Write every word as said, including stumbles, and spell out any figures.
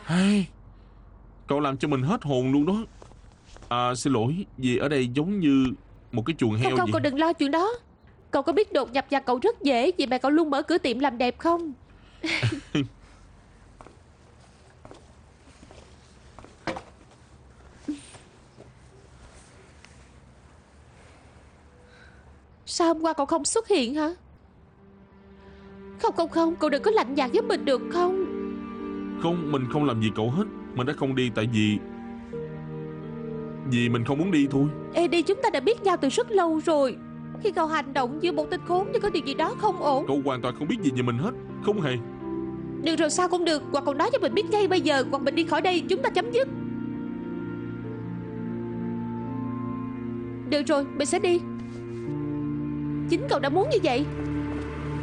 Hey, cậu làm cho mình hết hồn luôn đó. À, xin lỗi, vì ở đây giống như một cái chuồng Không heo không, vậy. cậu đừng lo chuyện đó. Cậu có biết đột nhập nhà cậu rất dễ vì mẹ cậu luôn mở cửa tiệm làm đẹp không? Sao hôm qua cậu không xuất hiện hả? Không không không, cậu đừng có lạnh nhạt với mình được không? Không, mình không làm gì cậu hết. Mình đã không đi tại vì Vì mình không muốn đi thôi. Ê đi, chúng ta đã biết nhau từ rất lâu rồi. Khi cậu hành động như một tên khốn thì có điều gì đó không ổn. Cậu hoàn toàn không biết gì về mình hết. Không hề. Được rồi, sao cũng được. Hoặc cậu nói cho mình biết ngay bây giờ, hoặc mình đi khỏi đây, chúng ta chấm dứt. Được rồi, mình sẽ đi. Chính cậu đã muốn như vậy.